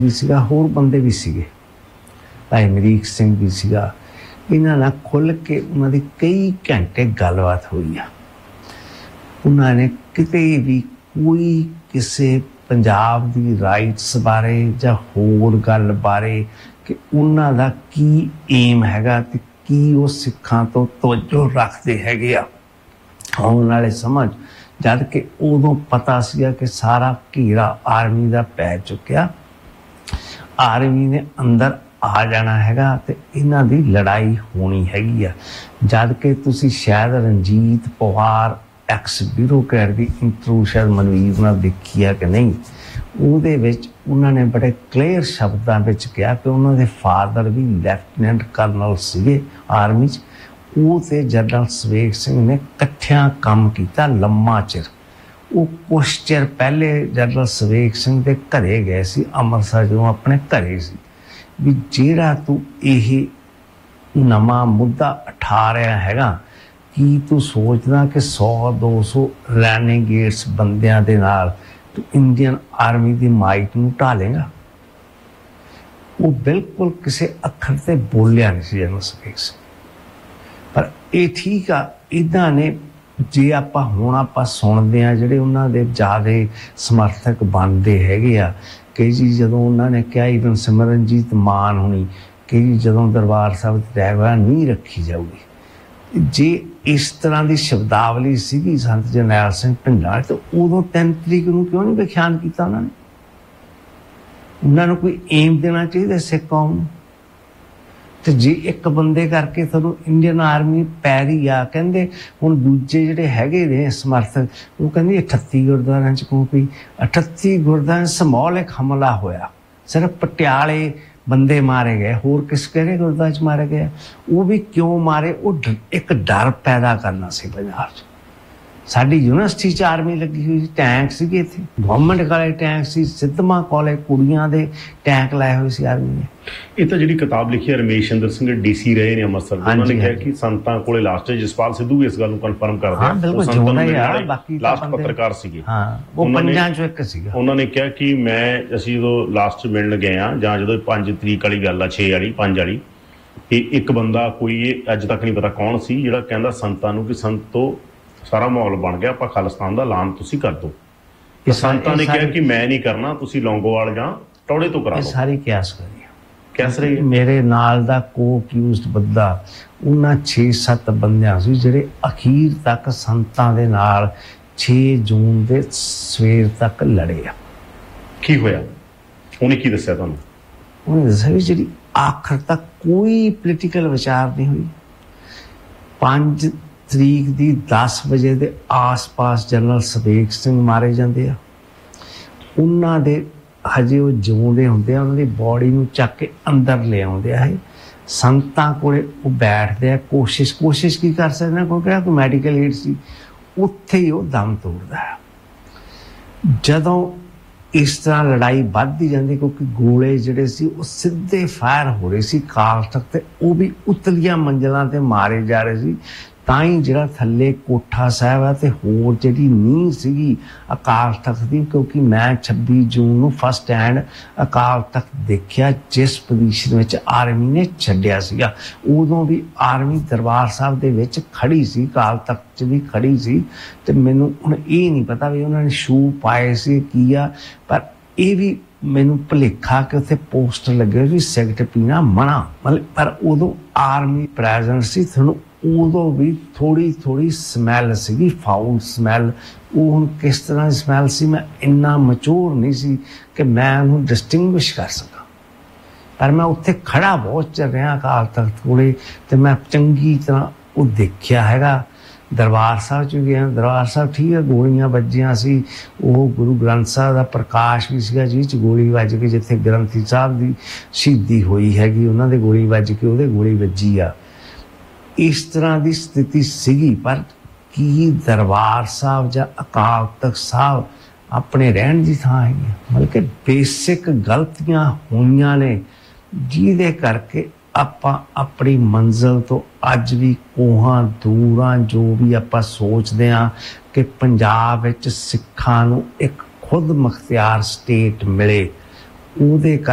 ਵੀ ਸੀਗਾ, ਹੋਰ ਬੰਦੇ ਵੀ ਸੀਗੇ, ਭਾਈ ਅਮਰੀਕ ਸਿੰਘ ਵੀ ਸੀਗਾ। ਇਹਨਾਂ ਨਾਲ ਖੁੱਲ੍ਹ ਕੇ ਉਹਨਾਂ ਦੀ ਕਈ ਘੰਟੇ ਗੱਲਬਾਤ ਹੋਈ ਆ। ਉਹਨਾਂ ਨੇ ਕਿਤੇ ਵੀ ਕੋਈ ਕਿਸੇ ਪੰਜਾਬ ਦੀ ਰਾਈਟਸ ਬਾਰੇ ਜਾਂ ਹੋਰ ਗੱਲ ਬਾਰੇ ਕਿ ਉਹਨਾਂ ਦਾ ਕੀ ਏਮ ਹੈਗਾ ਤੇ ਕੀ ਉਹ ਸਿੱਖਾਂ ਤੋਂ ਤਵੱਜੋ ਰੱਖਦੇ ਹੈਗੇ ਆ ਆਉਣ ਵਾਲੇ ਸਮਝ, ਜਦ ਕਿ ਉਦੋਂ ਪਤਾ ਸੀਗਾ ਕਿ ਸਾਰਾ ਘੇਰਾ ਆਰਮੀ ਦਾ ਪੈ ਚੁੱਕਿਆ, ਆਰਮੀ ਨੇ ਅੰਦਰ ਆ ਜਾਣਾ ਹੈਗਾ ਤੇ ਇਹਨਾਂ ਦੀ ਲੜਾਈ ਹੋਣੀ ਹੈਗੀ ਆ। ਜਦ ਕਿ ਤੁਸੀਂ ਸ਼ਾਇਦ ਰਣਜੀਤ ਪਵਾਰ ਐਕਸ ਬਿਊਰੋਕਰੈਟ ਦੀ ਇੰਟਰਵਿਊ ਸ਼ਾਇਦ ਮਨਵੀਰ ਨਾਲ ਦੇਖੀ ਆ ਕਿ ਨਹੀਂ, ਉਹਦੇ ਵਿੱਚ ਉਹਨਾਂ ਨੇ ਬੜੇ ਕਲੀਅਰ ਸ਼ਬਦਾਂ ਵਿੱਚ ਕਿਹਾ ਕਿ ਉਹਨਾਂ ਦੇ ਫਾਦਰ ਵੀ ਲੈਫਟੀਨੈਂਟ ਕਰਨਲ ਸੀਗੇ ਆਰਮੀ 'ਚ। ਉਹ ਤੇ ਜਨਰਲ ਸਵੇਗ ਸਿੰਘ ਨੇ ਇਕੱਠਿਆਂ ਕੰਮ ਕੀਤਾ ਲੰਮਾ ਚਿਰ। ਉਹ ਕੁਛ ਚਿਰ ਪਹਿਲੇ ਜਨਰਲ ਸਵੇਗ ਸਿੰਘ ਦੇ ਘਰੇ ਗਏ ਸੀ ਅੰਮ੍ਰਿਤਸਰ, ਜਦੋਂ ਆਪਣੇ ਘਰੇ ਸੀ, ਵੀ ਜਿਹੜਾ ਤੂੰ ਇਹ ਨਵਾਂ ਮੁੱਦਾ ਉਠਾ ਰਿਹਾ ਹੈਗਾ, ਕੀ ਤੂੰ ਸੋਚਦਾ ਕਿ 100-200 ਰੈਨੇਗੇਟਸ ਬੰਦਿਆਂ ਦੇ ਨਾਲ ਤੂੰ ਇੰਡੀਅਨ ਆਰਮੀ ਦੀ ਮਾਈਟ ਨੂੰ ਢਾਲੇਗਾ? ਉਹ ਬਿਲਕੁਲ ਕਿਸੇ ਅੱਖਰ ਤੇ ਬੋਲਿਆ ਨਹੀਂ ਸੀ ਜਨਰਲ ਸਵੇਗ ਸਿੰਘ। ਪਰ ਇਹ ਠੀਕ ਆ, ਇੱਦਾਂ ਨੇ ਜੇ ਆਪਾਂ ਸੁਣਦੇ ਹਾਂ ਜਿਹੜੇ ਉਹਨਾਂ ਦੇ ਜ਼ਿਆਦਾ ਸਮਰਥਕ ਬਣਦੇ ਹੈਗੇ ਆ ਕਿ ਜੀ ਜਦੋਂ ਉਹਨਾਂ ਨੇ ਕਿਹਾ ਈਵਨ ਸਿਮਰਨਜੀਤ ਮਾਨ ਹੋਣੀ ਕਿ ਜੀ ਜਦੋਂ ਦਰਬਾਰ ਸਾਹਿਬ ਦੀ ਰਹਿਬਰਾਂ ਨਹੀਂ ਰੱਖੀ ਜਾਊਗੀ, ਜੇ ਇਸ ਤਰ੍ਹਾਂ ਦੀ ਸ਼ਬਦਾਵਲੀ ਸੀਗੀ ਸੰਤ ਜਰਨੈਲ ਸਿੰਘ ਭਿੰਡਰਾਂ ਤੇ ਉਦੋਂ 3 ਤਰੀਕ ਨੂੰ ਕਿਉਂ ਨਹੀਂ ਵਿਖਿਆਨ ਕੀਤਾ ਉਹਨਾਂ ਨੇ? ਉਹਨਾਂ ਨੂੰ ਕੋਈ ਏਮ ਦੇਣਾ ਚਾਹੀਦਾ ਸਿੱਖ ਕੌਮ ਨੂੰ। ਤੇ ਜੇ ਇੱਕ ਬੰਦੇ ਕਰਕੇ ਤੁਹਾਨੂੰ ਇੰਡੀਅਨ ਆਰਮੀ ਪੈਰੀ ਆ ਕਹਿੰਦੇ, ਹੁਣ ਦੂਜੇ ਜਿਹੜੇ ਹੈਗੇ ਨੇ ਸਮਰਥਕ ਉਹ ਕਹਿੰਦੇ 38 ਗੁਰਦੁਆਰਿਆਂ 'ਚ ਕਿਉਂ ਪਈ? 38 ਗੁਰਦੁਆਰਿਆਂ ਸਮੂਹਿਕ ਹਮਲਾ ਹੋਇਆ, ਸਿਰਫ ਪਟਿਆਲੇ ਬੰਦੇ ਮਾਰੇ ਗਏ, ਹੋਰ ਕਿਹੜੇ ਗੁਰਦੁਆਰੇ 'ਚ ਮਾਰੇ ਗਏ? ਉਹ ਵੀ ਕਿਉਂ ਮਾਰੇ? ਉਹ ਇੱਕ ਡਰ ਪੈਦਾ ਕਰਨਾ ਸੀ ਪੰਜਾਬ 'ਚ। ਸਾਡੀ ਯੂਨੀਵਰਸਿਟੀ 'ਚ ਆਰਮੀ ਲੱਗੀ ਹੋਈ ਸੀ, ਟੈਂਕ ਸੀਗੇ ਇੱਥੇ, ਗਵਰਨਮੈਂਟ ਵਾਲੇ ਟੈਂਕ ਸੀ, ਸਿੱਧਵਾਂ ਕਾਲਜ ਕੁੜੀਆਂ ਦੇ ਟੈਂਕ ਲਾਏ ਹੋਏ ਸੀ ਆਰਮੀ ਨੇ। ਇਹ ਤਾਂ ਜਿਹੜੀ ਕਿਤਾਬ ਲਿਖੀ ਹੈ ਰਮੇਸ਼ ਚੰਦਰ ਸਿੰਘ DC ਰਹੇ ਨੇ ਅੰਮ੍ਰਿਤਸਰ ਦੇ, ਉਹਨਾਂ ਨੇ ਕਿਹਾ ਕਿ ਸੰਤਾਂ ਕੋਲੇ ਲਾਸਟ ਜਸਪਾਲ ਸਿੱਧੂ ਵੀ ਇਸ ਗੱਲ ਨੂੰ ਕਨਫਰਮ ਕਰਦੇ ਆ, ਬਿਲਕੁਲ ਜਿਉਂਦਾ ਹੀ ਆ, ਬਾਕੀ ਲਾਸਟ ਪੱਤਰਕਾਰ ਸੀਗੇ, ਹਾਂ ਉਹ ਪੰਜਾਂ 'ਚੋਂ ਇੱਕ ਸੀਗਾ। ਉਹਨਾਂ ਨੇ ਕਿਹਾ ਕਿ ਅਸੀਂ ਜਦੋਂ ਲਾਸਟ ਮਿਲਣ ਗਏ ਆ, ਜਾਂ ਜਦੋਂ 5 ਤਰੀਕ ਵਾਲੀ ਗੱਲ ਆ, 6 ਵਾਲੀ 5 ਵਾਲੀ, ਤੇ ਇੱਕ ਬੰਦਾ ਕੋਈ ਇਹ ਅੱਜ ਤੱਕ ਨਹੀਂ ਪਤਾ ਕੌਣ ਸੀ ਜਿਹੜਾ ਕਹਿੰਦਾ ਸੰਤਾਂ ਨੂੰ ਕਿ ਸੰਤੋ ਸਾਰਾ ਮਾਹੌਲ ਬਣ ਗਿਆ, ਆਪਾਂ ਖਾਲਿਸਤਾਨ ਦਾ ਐਲਾਨ ਤੁਸੀਂ ਕਰ ਦਿਓ। ਤੇ ਸੰਤਾਂ ਨੇ ਕਿਹਾ ਕਿ ਮੈਂ ਨਹੀਂ ਕਰਨਾ, ਤੁਸੀਂ ਲੌਂਗੋਵਾਲ ਜਾਂ ਟੌੜੇ ਤੋਂ ਕਰਾ ਦਿਓ। ਸਾਰੀ ਕਿਆਸ ਕਰੀ ਰਹੀ ਮੇਰੇ ਨਾਲ ਦਾ ਕੋ-ਅਕਿਊਜ਼ਡ ਬੰਦਾ ਉਹਨਾਂ 6-7 ਬੰਦਿਆਂ ਸੀ ਜਿਹੜੇ ਅਖੀਰ ਤੱਕ ਸੰਤਾਂ ਦੇ ਨਾਲ 6 ਜੂਨ ਦੇ ਸਵੇਰ ਤੱਕ ਲੜੇ ਆ। ਕੀ ਹੋਇਆ? ਉਹਨੇ ਕੀ ਦੱਸਿਆ ਤੁਹਾਨੂੰ? ਉਹਨੇ ਦੱਸਿਆ ਵੀ ਜਿਹੜੀ ਆਖਰ ਤੱਕ ਕੋਈ ਪੋਲੀਟੀਕਲ ਵਿਚਾਰ ਨਹੀਂ ਹੋਈ। 5 ਤਰੀਕ ਦੀ 10 ਵਜੇ ਦੇ ਆਸ-ਪਾਸ ਜਨਰਲ ਸਵੇਗ ਸਿੰਘ ਮਾਰੇ ਜਾਂਦੇ ਆ। ਉਹਨਾਂ ਦੇ ਹਜੇ ਉਹ ਜਿਉਂਦੇ ਹੁੰਦੇ ਆ, ਉਹਨਾਂ ਦੀ ਬੋਡੀ ਨੂੰ ਚੱਕ ਕੇ ਅੰਦਰ ਲੈ ਆਉਂਦੇ ਆ। ਇਹ ਸੰਤਾਂ ਕੋਲੇ ਉਹ ਬੈਠਦੇ ਆ, ਕੋਸ਼ਿਸ਼ ਕੀ ਕਰ ਸਕਦੇ ਨਾ, ਕਿਉਂਕਿ ਕੋਈ ਮੈਡੀਕਲ ਏਡ ਸੀ, ਉੱਥੇ ਹੀ ਉਹ ਦਮ ਤੋੜਦਾ ਹੈ। ਜਦੋਂ ਇਸ ਤਰ੍ਹਾਂ ਲੜਾਈ ਵੱਧਦੀ ਜਾਂਦੀ, ਕਿਉਂਕਿ ਗੋਲੇ ਜਿਹੜੇ ਸੀ ਉਹ ਸਿੱਧੇ ਫਾਇਰ ਹੋ ਰਹੇ ਸੀ ਅਕਾਲ ਤਖਤ ਤੇ, ਉਹ ਵੀ ਉਤਲੀਆਂ ਮੰਜ਼ਿਲਾਂ ਤੇ ਮਾਰੇ ਜਾ ਰਹੇ ਸੀ। ਤਾਂ ਹੀ ਜਿਹੜਾ ਥੱਲੇ ਕੋਠਾ ਸਾਹਿਬ ਆ ਤੇ ਹੋਰ ਜਿਹੜੀ ਨੀਂਹ ਸੀਗੀ ਅਕਾਲ ਤਖਤ ਦੀ, ਕਿਉਂਕਿ ਮੈਂ 26 ਜੂਨ ਨੂੰ ਫਸਟ ਹੈਂਡ ਅਕਾਲ ਤਖਤ ਦੇਖਿਆ ਜਿਸ ਪੋਜੀਸ਼ਨ ਵਿੱਚ ਆਰਮੀ ਨੇ ਛੱਡਿਆ ਸੀਗਾ। ਉਦੋਂ ਵੀ ਆਰਮੀ ਦਰਬਾਰ ਸਾਹਿਬ ਦੇ ਵਿੱਚ ਖੜੀ ਸੀ, ਅਕਾਲ ਤਖਤ 'ਚ ਵੀ ਖੜੀ ਸੀ। ਤੇ ਮੈਨੂੰ ਹੁਣ ਇਹ ਨਹੀਂ ਪਤਾ ਵੀ ਉਹਨਾਂ ਨੇ ਸ਼ੂ ਪਾਏ ਸੀ ਕੀ ਆ, ਪਰ ਇਹ ਵੀ ਮੈਨੂੰ ਭੁਲੇਖਾ ਕਿ ਉੱਥੇ ਪੋਸਟਰ ਲੱਗੇ ਵੀ ਸਿਗਰਟ ਪੀਣਾ ਮਨਾ, ਮਤਲਬ ਪਰ ਉਦੋਂ ਆਰਮੀ ਪ੍ਰੈਜ਼ੈਂਟ ਸੀ। ਤੁਹਾਨੂੰ ਉਦੋਂ ਵੀ ਥੋੜੀ ਸਮੈਲ ਸੀਗੀ, ਫਾਊਲ ਸਮੈਲ। ਉਹ ਹੁਣ ਕਿਸ ਤਰ੍ਹਾਂ ਦੀ ਸਮੈਲ ਸੀ, ਮੈਂ ਇੰਨਾ ਮੈਚੁਰ ਨਹੀਂ ਸੀ ਕਿ ਮੈਂ ਉਹਨੂੰ ਡਿਸਟਿੰਗੁਇਸ਼ ਕਰ ਸਕਾਂ, ਪਰ ਮੈਂ ਉੱਥੇ ਖੜਾ ਬਹੁਤ ਚਿਰ ਰਿਹਾ ਅਕਾਲ ਤਖਤ ਕੋਲੇ, ਤੇ ਮੈਂ ਚੰਗੀ ਤਰ੍ਹਾਂ ਉਹ ਦੇਖਿਆ ਹੈਗਾ। ਦਰਬਾਰ ਸਾਹਿਬ 'ਚ ਗਿਆ, ਦਰਬਾਰ ਸਾਹਿਬ ਠੀਕ ਹੈ, ਗੋਲੀਆਂ ਵੱਜੀਆਂ ਸੀ, ਉਹ ਗੁਰੂ ਗ੍ਰੰਥ ਸਾਹਿਬ ਦਾ ਪ੍ਰਕਾਸ਼ ਵੀ ਸੀਗਾ ਜਿਹਦੇ 'ਚ ਗੋਲੀ ਵੱਜ ਕੇ, ਜਿੱਥੇ ਗ੍ਰੰਥੀ ਸਾਹਿਬ ਦੀ ਸ਼ਹੀਦੀ ਹੋਈ ਹੈਗੀ, ਉਹਨਾਂ ਦੇ ਗੋਲੀ ਵੱਜ ਕੇ ਉਹਦੇ ਗੋਲੀ ਵੱਜੀ ਆ। ਇਸ ਤਰ੍ਹਾਂ ਦੀ ਸਥਿਤੀ ਸੀਗੀ। ਪਰ ਕੀ ਦਰਬਾਰ ਸਾਹਿਬ ਜਾਂ ਅਕਾਲ ਤਖਤ ਸਾਹਿਬ ਆਪਣੇ ਰਹਿਣ ਦੀ ਥਾਂ ਹੈਗੀ? ਮਤਲਬ ਕਿ ਬੇਸਿਕ ਗਲਤੀਆਂ ਹੋਈਆਂ ਨੇ ਜਿਹਦੇ ਕਰਕੇ ਆਪਾਂ ਆਪਣੀ ਮੰਜ਼ਿਲ ਤੋਂ ਅੱਜ ਵੀ ਕੋਹਾਂ ਦੂਰ ਹਾਂ। ਜੋ ਵੀ ਆਪਾਂ ਸੋਚਦੇ ਹਾਂ ਕਿ ਪੰਜਾਬ ਵਿੱਚ ਸਿੱਖਾਂ ਨੂੰ ਇੱਕ ਖੁਦ ਮੁਖਤਿਆਰ ਸਟੇਟ ਮਿਲੇ, ਉਹਦੇ